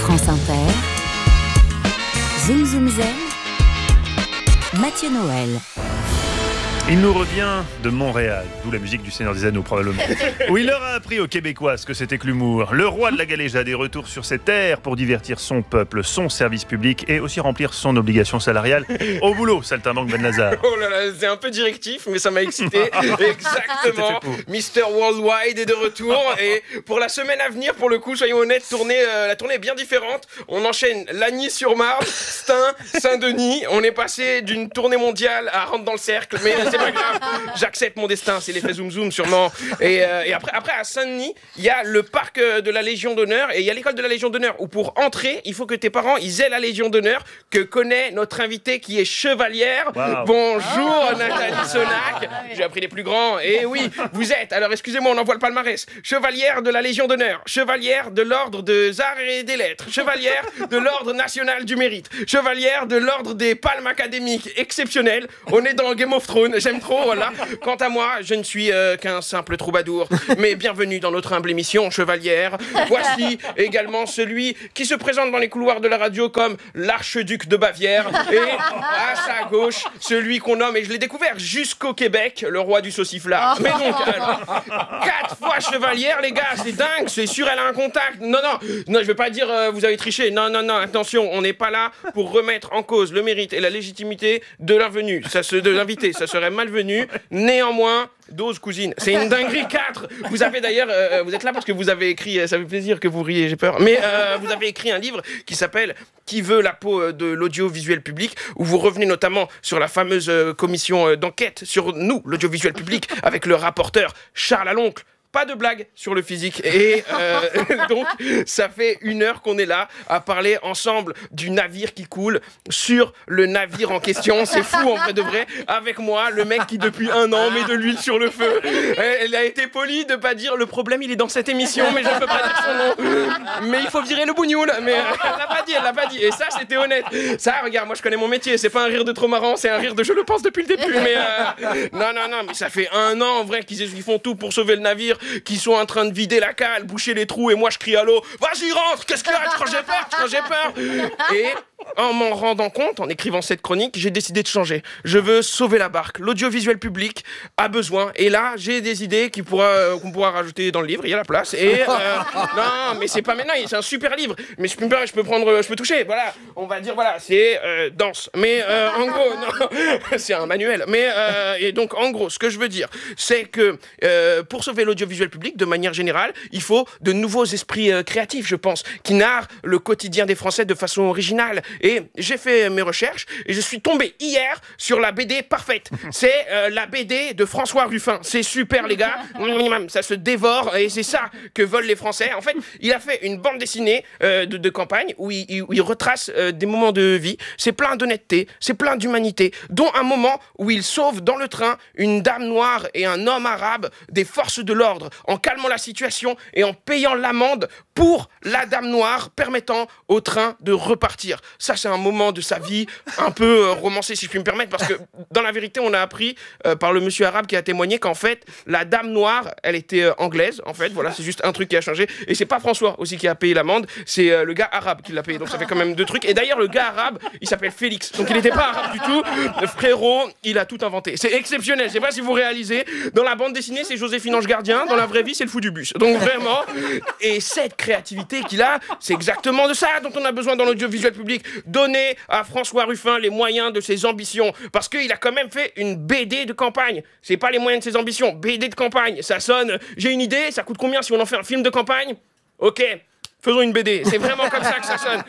France Inter, Zoom Zoom Zen, Mathieu Noël. Il nous revient de Montréal, d'où la musique du Seigneur des Anneaux probablement, où il leur a appris aux Québécois ce que c'était que l'humour. Le roi de la galéjade est retour sur ses terres pour divertir son peuple, son service public et aussi remplir son obligation salariale. Au boulot, Saltimbanque Ben Lazare. Oh là là, c'est un peu directif, mais ça m'a excité. Exactement. Mr. Worldwide est de retour. Et pour la semaine à venir, pour le coup, soyons honnêtes, la tournée est bien différente. On enchaîne Lagny-sur-Marne, Stein, Saint-Denis. On est passé d'une tournée mondiale à Rentre dans le cercle, mais c'est pas grave. J'accepte mon destin, c'est l'effet zoom zoom sûrement. Et après à Saint-Denis, il y a le parc de la Légion d'honneur et il y a l'école de la Légion d'honneur où pour entrer, il faut que tes parents ils aient la Légion d'honneur que connaît notre invitée qui est chevalière. Wow. Bonjour Nathalie Sonac. J'ai appris les plus grands. Et oui, vous êtes, alors excusez-moi, on envoie le palmarès. Chevalière de la Légion d'honneur, chevalière de l'ordre des arts et des lettres, chevalière de l'ordre national du mérite, chevalière de l'ordre des palmes académiques exceptionnelles. On est dans Game of Thrones. J'aime trop, voilà. Quant à moi, je ne suis qu'un simple troubadour. Mais bienvenue dans notre humble émission, chevalière. Voici également celui qui se présente dans les couloirs de la radio comme l'archiduc de Bavière. Et à sa gauche, celui qu'on nomme, et je l'ai découvert jusqu'au Québec, le roi du sauciflard. Mais donc, 4 fois chevalière, les gars, c'est dingue. C'est sûr, elle a un contact. Non, je vais pas dire vous avez triché. Non, attention, on n'est pas là pour remettre en cause le mérite et la légitimité de l'invité. Ça serait malvenu. Néanmoins, dose cousine. C'est une dinguerie. 4. Vous avez d'ailleurs, vous êtes là parce que vous avez écrit, ça fait plaisir que vous riez, j'ai peur, mais vous avez écrit un livre qui s'appelle Qui veut la peau de l'audiovisuel public, où vous revenez notamment sur la fameuse commission d'enquête sur nous, l'audiovisuel public, avec le rapporteur Charles Aloncle. Pas de blague sur le physique. Et donc, ça fait 1 heure qu'on est là à parler ensemble du navire qui coule sur le navire en question. C'est fou, en vrai de vrai. Avec moi, le mec qui, depuis 1 an, met de l'huile sur le feu. Elle a été polie de pas dire le problème, il est dans cette émission, mais je ne peux pas dire son nom. Mais il faut virer le bougnoul. Mais elle l'a pas dit. Et ça, c'était honnête. Ça, regarde, moi, je connais mon métier. C'est pas un rire de trop marrant, c'est un rire de je le pense depuis le début. Mais non, mais ça fait 1 an, en vrai, qu'ils font tout pour sauver le navire, qui sont en train de vider la cale, boucher les trous, et moi je crie à l'eau, vas-y rentre, qu'est-ce qu'il y a, quand j'ai peur. Et en m'en rendant compte, en écrivant cette chronique, j'ai décidé de changer. Je veux sauver la barque. L'audiovisuel public a besoin, et là j'ai des idées qu'on pourra rajouter dans le livre, il y a la place. Et non, mais c'est pas maintenant, c'est un super livre, mais je peux toucher, voilà, on va dire voilà, c'est danse. Mais en gros, non, c'est un manuel. Mais et donc en gros, ce que je veux dire, c'est que pour sauver l'audiovisuel public, de manière générale, il faut de nouveaux esprits créatifs, je pense, qui narrent le quotidien des Français de façon originale. Et j'ai fait mes recherches et je suis tombé hier sur la BD parfaite. C'est la BD de François Ruffin. C'est super, les gars. Ça se dévore et c'est ça que veulent les Français. En fait, il a fait une bande dessinée de campagne où il retrace des moments de vie. C'est plein d'honnêteté, c'est plein d'humanité, dont un moment où il sauve dans le train une dame noire et un homme arabe des forces de l'ordre, en calmant la situation et en payant l'amende pour la dame noire, permettant au train de repartir. Ça, c'est un moment de sa vie un peu romancé, si je puis me permettre, parce que dans la vérité, on a appris par le monsieur arabe qui a témoigné qu'en fait, la dame noire, elle était anglaise, en fait, voilà, c'est juste un truc qui a changé. Et c'est pas François aussi qui a payé l'amende, c'est le gars arabe qui l'a payé, donc ça fait quand même 2 trucs. Et d'ailleurs, le gars arabe, il s'appelle Félix, donc il n'était pas arabe du tout. Le frérot, il a tout inventé. C'est exceptionnel, je sais pas si vous réalisez, dans la bande dessinée, c'est Joséphine Ange Gardien, dans la vraie vie, c'est le fou du bus. Donc vraiment, et cette créativité qu'il a, c'est exactement de ça dont on a besoin dans l'audiovisuel public. Donner à François Ruffin les moyens de ses ambitions, parce qu'il a quand même fait une BD de campagne. C'est pas les moyens de ses ambitions, BD de campagne. Ça sonne, j'ai une idée, ça coûte combien si on en fait un film de campagne? Ok, faisons une BD. C'est vraiment comme ça que ça sonne.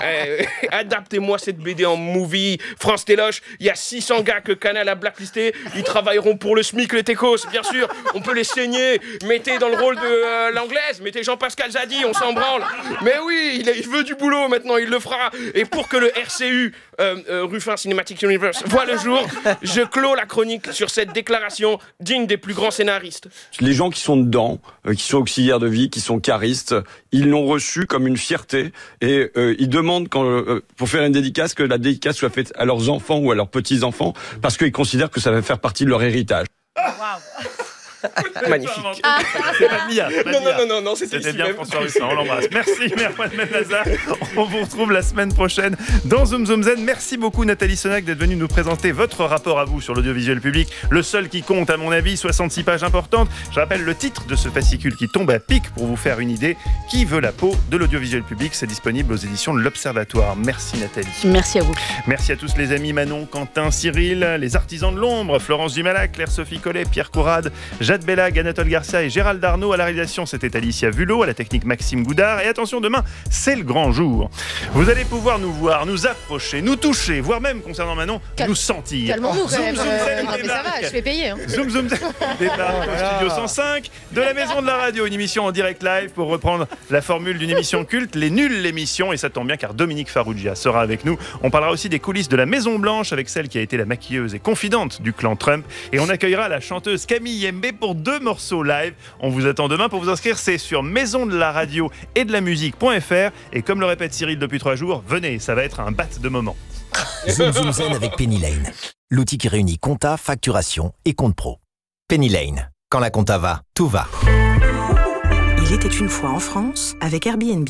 Adaptez-moi cette BD en movie. France Téloche, il y a 600 gars que Canal a blacklistés. Ils travailleront pour le SMIC, les techos, bien sûr. On peut les saigner. Mettez dans le rôle de l'anglaise. Mettez Jean-Pascal Zadi, on s'en branle. Mais oui, il veut du boulot maintenant, il le fera. Et pour que le RCU, Ruffin Cinematic Universe, voit le jour, je clôt la chronique sur cette déclaration digne des plus grands scénaristes. Les gens qui sont dedans, qui sont auxiliaires de vie, qui sont caristes, ils l'ont reçu comme une fierté et ils demandent pour faire une dédicace que la dédicace soit faite à leurs enfants ou à leurs petits-enfants parce qu'ils considèrent que ça va faire partie de leur héritage. Wow. Magnifique. C'est pas Mia. Non, c'était bien même. François Ruffin, on l'embrasse. Merci Merwan Benazar. On vous retrouve la semaine prochaine dans Zoom Zoom Zen. Merci beaucoup Nathalie Sonac d'être venue nous présenter votre rapport à vous sur l'audiovisuel public. Le seul qui compte à mon avis, 66 pages importantes. Je rappelle le titre de ce fascicule qui tombe à pic pour vous faire une idée. Qui veut la peau de l'audiovisuel public? C'est disponible aux éditions de l'Observatoire. Merci Nathalie. Merci à vous. Merci à tous les amis Manon, Quentin, Cyril, les artisans de l'ombre, Florence Dumalac, Claire-Sophie Collet, Pierre Courade, Jade Bellag, Anatole Garcia et Gérald Darnaud. À la réalisation, c'était Alicia Vulot, à la technique Maxime Goudard. Et attention, demain, c'est le grand jour. Vous allez pouvoir nous voir, nous approcher, nous toucher, voire même, concernant Manon, nous sentir. Calmons-nous quand même. Zoom, Mais ça va, je fais payer. Zoom Zoom débarque au studio 105 de la Maison de la Radio, une émission en direct live pour reprendre la formule d'une émission culte, les nuls l'émission, et ça tombe bien car Dominique Farrugia sera avec nous. On parlera aussi des coulisses de la Maison Blanche avec celle qui a été la maquilleuse et confidente du clan Trump, et on accueillera la chanteuse Camille Yembe pour 2 morceaux live. On vous attend demain. Pour vous inscrire, c'est sur maison de la radio et de la musique.fr, et comme le répète Cyril depuis 3 jours, venez, ça va être un bat de moment. Zoom Zoom Zen avec Penny Lane, l'outil qui réunit compta, facturation et compte pro. Penny Lane, quand la compta va, tout va. Il était une fois en France avec Airbnb.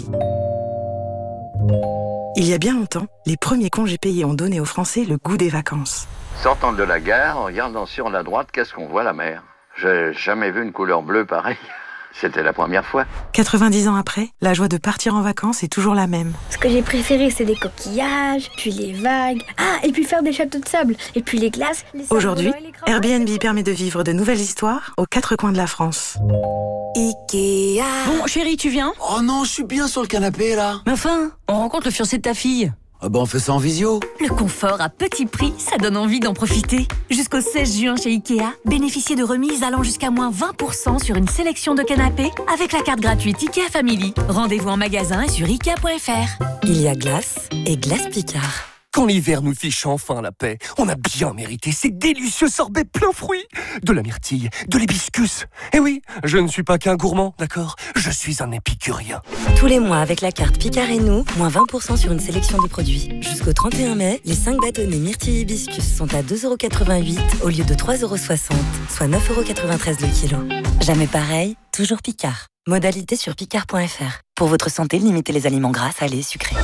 Il y a bien longtemps, les premiers congés payés ont donné aux Français le goût des vacances. Sortant de la gare, en regardant sur la droite, qu'est-ce qu'on voit? La mer. J'ai jamais vu une couleur bleue pareille. C'était la première fois. 90 ans après, la joie de partir en vacances est toujours la même. Ce que j'ai préféré, c'est les coquillages, puis les vagues. Ah, et puis faire des châteaux de sable, et puis les glaces. Aujourd'hui, Airbnb permet de vivre de nouvelles histoires aux 4 coins de la France. Ikea. Bon, chérie, tu viens? Oh non, je suis bien sur le canapé là. Mais enfin, on rencontre le fiancé de ta fille. Ah bah on fait ça en visio. Le confort à petit prix, ça donne envie d'en profiter. Jusqu'au 16 juin chez Ikea, bénéficiez de remises allant jusqu'à moins 20% sur une sélection de canapés avec la carte gratuite Ikea Family. Rendez-vous en magasin et sur Ikea.fr. Il y a glace et glace Picard. Quand l'hiver nous fiche enfin la paix, on a bien mérité ces délicieux sorbets plein fruits. De la myrtille, de l'hibiscus. Eh oui, je ne suis pas qu'un gourmand, d'accord? Je suis un épicurien. Tous les mois, avec la carte Picard et nous, moins 20% sur une sélection de produits. Jusqu'au 31 mai, les 5 bâtonnets myrtille hibiscus sont à 2,88€ au lieu de 3,60€, soit 9,93€ le kilo. Jamais pareil, toujours Picard. Modalité sur picard.fr. Pour votre santé, limitez les aliments gras, salés, sucrés.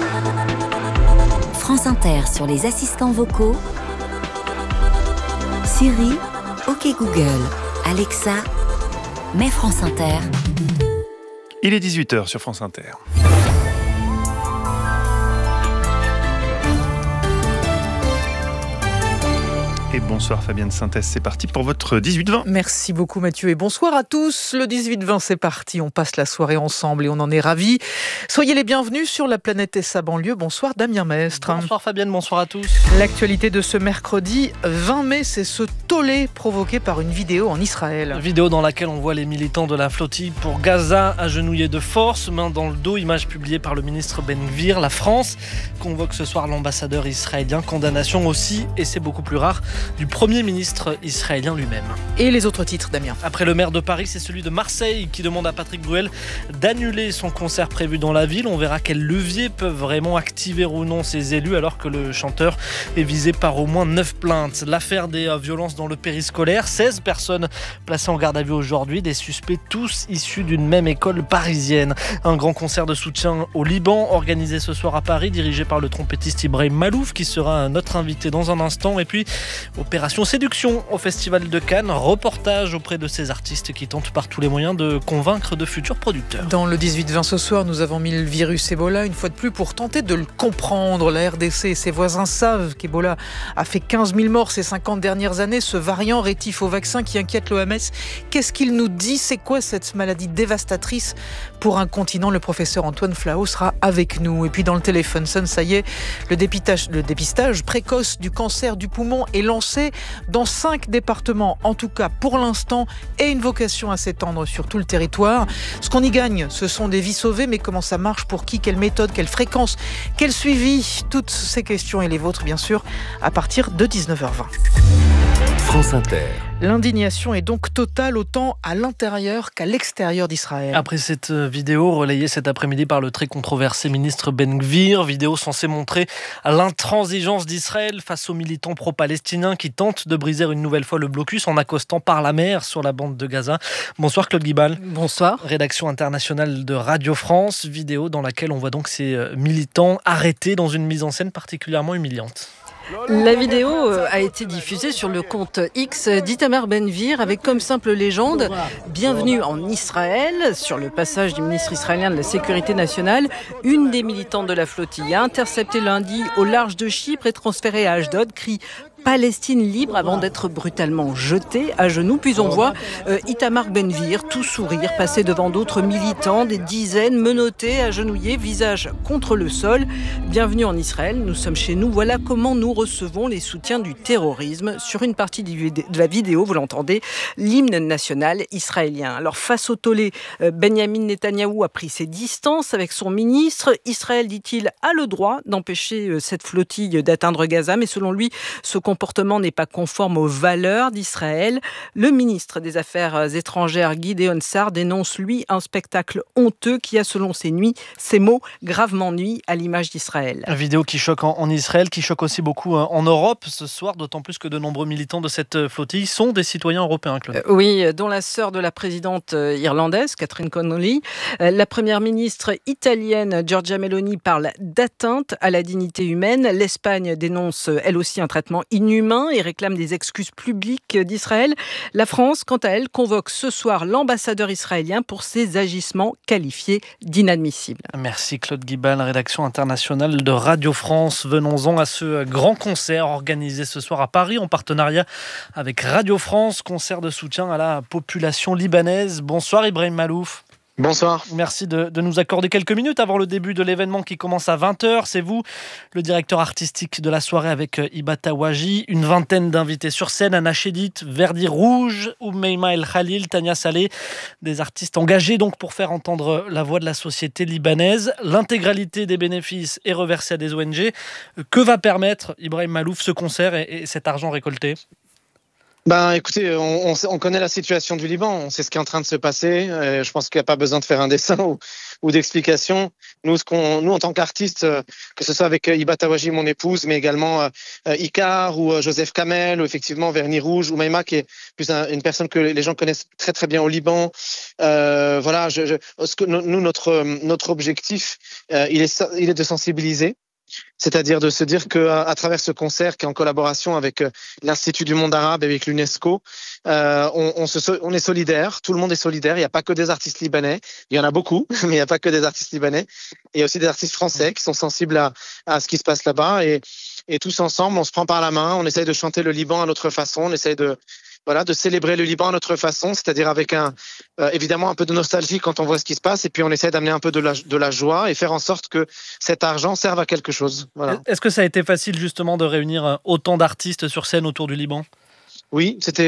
France Inter sur les assistants vocaux. Siri, OK Google, Alexa, mets France Inter. Il est 18h sur France Inter. Et bonsoir Fabienne Synthèse, c'est parti pour votre 18-20. Merci beaucoup Mathieu et bonsoir à tous. Le 18-20 c'est parti, on passe la soirée ensemble et on en est ravis. Soyez les bienvenus sur la planète et sa banlieue. Bonsoir Damien Mestre. Bonsoir Fabienne, bonsoir à tous. L'actualité de ce mercredi 20 mai, c'est ce tollé provoqué par une vidéo en Israël. Une vidéo dans laquelle on voit les militants de la flottille pour Gaza agenouillés de force, main dans le dos, image publiée par le ministre Ben Gvir. La France convoque ce soir l'ambassadeur israélien, condamnation aussi, et c'est beaucoup plus rare, du Premier ministre israélien lui-même. Et les autres titres, Damien? Après le maire de Paris, c'est celui de Marseille qui demande à Patrick Bruel d'annuler son concert prévu dans la ville. On verra quels leviers peuvent vraiment activer ou non ces élus alors que le chanteur est visé par au moins 9 plaintes. L'affaire des violences dans le périscolaire, 16 personnes placées en garde à vue aujourd'hui, des suspects tous issus d'une même école parisienne. Un grand concert de soutien au Liban organisé ce soir à Paris, dirigé par le trompettiste Ibrahim Malouf qui sera notre invité dans un instant. Et puis Opération Séduction au Festival de Cannes, reportage auprès de ces artistes qui tentent par tous les moyens de convaincre de futurs producteurs. Dans le 18-20 ce soir, nous avons mis le virus Ebola une fois de plus pour tenter de le comprendre. La RDC et ses voisins savent qu'Ebola a fait 15 000 morts ces 50 dernières années. Ce variant rétif au vaccin qui inquiète l'OMS, qu'est-ce qu'il nous dit? C'est quoi cette maladie dévastatrice pour un continent? Le professeur Antoine Flao sera avec nous. Et puis dans le téléphone, ça y est, le dépistage précoce du cancer du poumon est lancé dans 5 départements, en tout cas pour l'instant, et une vocation à s'étendre sur tout le territoire. Ce qu'on y gagne, ce sont des vies sauvées, mais comment ça marche, pour qui, quelle méthode, quelle fréquence, quel suivi? Toutes ces questions et les vôtres, bien sûr, à partir de 19h20. France Inter. L'indignation est donc totale autant à l'intérieur qu'à l'extérieur d'Israël. Après cette vidéo relayée cet après-midi par le très controversé ministre Ben Gvir, vidéo censée montrer l'intransigeance d'Israël face aux militants pro-palestiniens qui tentent de briser une nouvelle fois le blocus en accostant par la mer sur la bande de Gaza. Bonsoir Claude Guibal. Bonsoir. Rédaction internationale de Radio France, vidéo dans laquelle on voit donc ces militants arrêtés dans une mise en scène particulièrement humiliante. La vidéo a été diffusée sur le compte X d'Itamar Ben-Gvir avec comme simple légende « Bienvenue en Israël ». Sur le passage du ministre israélien de la Sécurité nationale, une des militantes de la flottille a intercepté lundi au large de Chypre et transférée à Ashdod, crie Palestine libre avant d'être brutalement jeté à genoux. Puis on voit Itamar Ben-Gvir, tout sourire, passer devant d'autres militants, des dizaines menottés, agenouillés, visage contre le sol. Bienvenue en Israël, nous sommes chez nous. Voilà comment nous recevons les soutiens du terrorisme. Sur une partie de la vidéo, vous l'entendez, l'hymne national israélien. Alors face au tollé, Benyamin Netanyahou a pris ses distances avec son ministre. Israël, dit-il, a le droit d'empêcher cette flottille d'atteindre Gaza, mais selon lui, ce comportement n'est pas conforme aux valeurs d'Israël. Le ministre des Affaires étrangères, Gideon Sa'ar, dénonce, lui, un spectacle honteux qui a, selon ses mots, gravement nui à l'image d'Israël. Une vidéo qui choque en Israël, qui choque aussi beaucoup en Europe ce soir, d'autant plus que de nombreux militants de cette flottille sont des citoyens européens, Claude. Oui, dont la sœur de la présidente irlandaise, Catherine Connolly. La première ministre italienne, Giorgia Meloni, parle d'atteinte à la dignité humaine. L'Espagne dénonce, elle aussi, un traitement inhumain et réclame des excuses publiques d'Israël. La France, quant à elle, convoque ce soir l'ambassadeur israélien pour ses agissements qualifiés d'inadmissibles. Merci Claude Guibal, rédaction internationale de Radio France. Venons-en à ce grand concert organisé ce soir à Paris en partenariat avec Radio France, concert de soutien à la population libanaise. Bonsoir Ibrahim Malouf. Bonsoir. Merci de nous accorder quelques minutes avant le début de l'événement qui commence à 20h. C'est vous, le directeur artistique de la soirée avec Hiba Tawaji. Une vingtaine d'invités sur scène, Anna Chédid, Verdi Rouge, Oumeima El Khalil, Tania Saleh. Des artistes engagés donc pour faire entendre la voix de la société libanaise. L'intégralité des bénéfices est reversée à des ONG. Que va permettre, Ibrahim Malouf, ce concert et cet argent récolté ? Écoutez, on connaît la situation du Liban, on sait ce qui est en train de se passer. Je pense qu'il n'y a pas besoin de faire un dessin ou d'explication. Nous, en tant qu'artistes, que ce soit avec Hiba Tawaji, mon épouse, mais également Icar ou Joseph Kamel, ou effectivement Verdi Rouge, ou Maïma, qui est plus une personne que les gens connaissent très très bien au Liban. Voilà, nous, notre objectif, il est de sensibiliser. C'est-à-dire de se dire qu'à travers ce concert qui est en collaboration avec l'Institut du monde arabe et avec l'UNESCO, on est solidaire, tout le monde est solidaire, il n'y a pas que des artistes libanais, il y en a beaucoup, mais il n'y a pas que des artistes libanais, il y a aussi des artistes français qui sont sensibles à ce qui se passe là-bas et tous ensemble, on se prend par la main, on essaye de chanter le Liban à notre façon, on essaye de célébrer le Liban à notre façon, c'est-à-dire avec évidemment un peu de nostalgie quand on voit ce qui se passe, et puis on essaie d'amener un peu de la joie et faire en sorte que cet argent serve à quelque chose. Voilà. Est-ce que ça a été facile justement de réunir autant d'artistes sur scène autour du Liban ? Oui, tous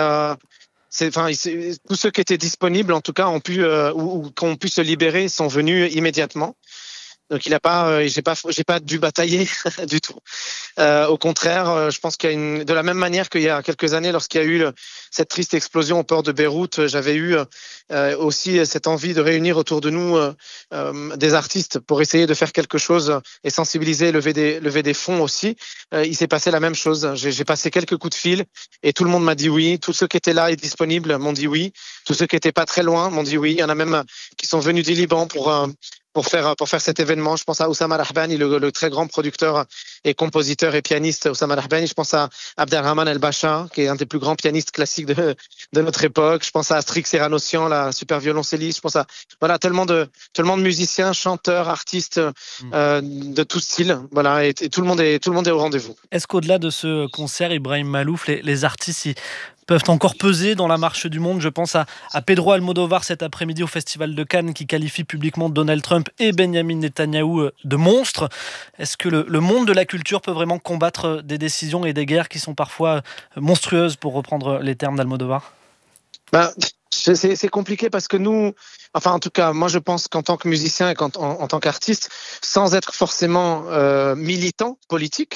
ceux qui étaient disponibles en tout cas ont pu ou qui ont pu se libérer sont venus immédiatement. Donc j'ai pas dû batailler du tout. Au contraire, je pense de la même manière qu'il y a quelques années, lorsqu'il y a eu cette triste explosion au port de Beyrouth, j'avais eu aussi cette envie de réunir autour de nous des artistes pour essayer de faire quelque chose et sensibiliser, lever des fonds aussi. Il s'est passé la même chose. J'ai passé quelques coups de fil et tout le monde m'a dit oui. Tous ceux qui étaient là et disponibles m'ont dit oui. Tous ceux qui étaient pas très loin m'ont dit oui. Il y en a même qui sont venus du Liban pour faire cet événement. Je pense à Oussama Rahbani, le très grand producteur et compositeur et pianiste Oussama Rahbani. Je pense à Abdelrahman El-Bacha, qui est un des plus grands pianistes classiques de notre époque. Je pense à Astrix Serranossian, la super violoncelliste. Je pense à tellement de musiciens, chanteurs, artistes de tout style. Voilà, et tout le monde est au rendez-vous. Est-ce qu'au-delà de ce concert, Ibrahim Malouf, les artistes peuvent encore peser dans la marche du monde? Je pense à Pedro Almodovar cet après-midi au Festival de Cannes qui qualifie publiquement Donald Trump et Benyamin Netanyahou de monstres. Est-ce que le monde de la culture peut vraiment combattre des décisions et des guerres qui sont parfois monstrueuses, pour reprendre les termes d'Almodovar? C'est compliqué parce que nous, en tout cas, moi je pense qu'en tant que musicien et en tant qu'artiste, sans être forcément militant politique,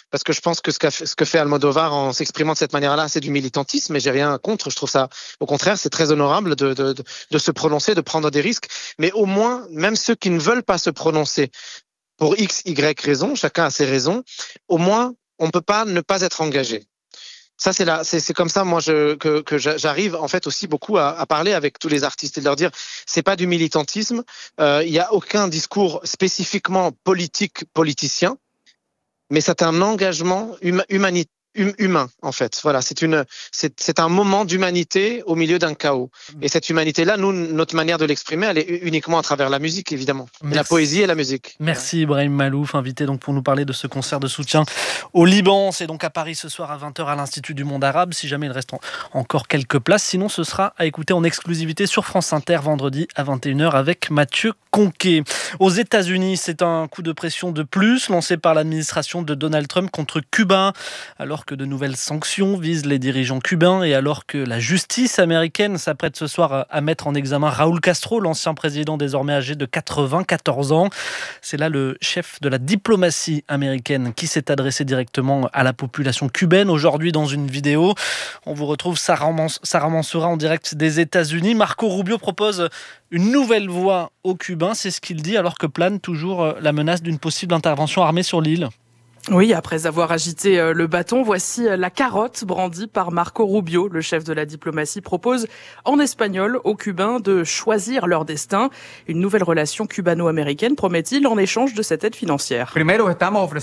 parce que je pense que ce que fait Almodovar en s'exprimant de cette manière-là, c'est du militantisme, mais j'ai rien contre. Je trouve ça, au contraire, c'est très honorable de se prononcer, de prendre des risques. Mais au moins, même ceux qui ne veulent pas se prononcer pour X, Y raisons, chacun a ses raisons, au moins, on ne peut pas ne pas être engagé. Ça, c'est comme ça, moi, que j'arrive, en fait, aussi beaucoup à parler avec tous les artistes et de leur dire, c'est pas du militantisme, il y a aucun discours spécifiquement politicien, mais c'est un engagement humain, en fait. Voilà, c'est un moment d'humanité au milieu d'un chaos. Et cette humanité-là, nous, notre manière de l'exprimer, elle est uniquement à travers la musique, évidemment. La poésie et la musique. Merci Ibrahim Malouf, invité donc pour nous parler de ce concert de soutien au Liban. C'est donc à Paris ce soir à 20h à l'Institut du Monde Arabe, si jamais il reste encore quelques places. Sinon, ce sera à écouter en exclusivité sur France Inter vendredi à 21h avec Mathieu Conquet. Aux États-Unis, c'est un coup de pression de plus lancé par l'administration de Donald Trump contre Cuba, alors que de nouvelles sanctions visent les dirigeants cubains et alors que la justice américaine s'apprête ce soir à mettre en examen Raúl Castro, l'ancien président désormais âgé de 94 ans. C'est là le chef de la diplomatie américaine qui s'est adressé directement à la population cubaine. Aujourd'hui, dans une vidéo, on vous retrouve Sarah Mansoura en direct des États-Unis. Marco Rubio propose une nouvelle voie aux Cubains, c'est ce qu'il dit, alors que plane toujours la menace d'une possible intervention armée sur l'île. Oui, après avoir agité le bâton, voici la carotte brandie par Marco Rubio. Le chef de la diplomatie propose en espagnol aux Cubains de choisir leur destin. Une nouvelle relation cubano-américaine, promet-il, en échange de cette aide financière.